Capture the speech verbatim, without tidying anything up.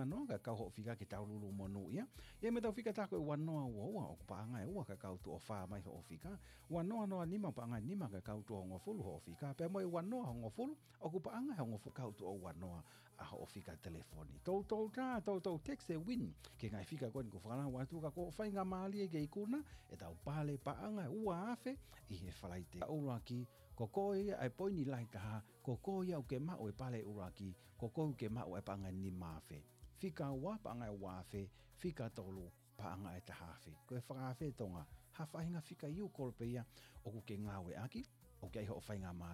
mano ka kau ho fika ke tau lulu monu ia. Ia me tau fika tako e wanoa ua ua o paanga e ua ka kau tu o wha mai ho fika. Wanoa noa nima paanga nima ka kau tu o ngofulu ho fika. Pea mo e wanoa ho ngofulu o ku paanga ho ngofu kau tu o wanoa a ho fika telefoni. Tau tau ta tau tau text e win ke ngai fika ko ni ko whakana watu ka ko whainga maali e ke ikuna e tau pale paanga ua afe i he whalaite. Uraki ko koe ai poini lai taha ko koe au ke mau e pale uraki ko koe ke mau e paanga ni mafe. Fika wa paanga e wafe, fika tolu paanga e tahafe. Ko e whakaafe tonga ha whainga fika iu kolpeia o ku ke ngawe aki o ke ai ho whainga maali.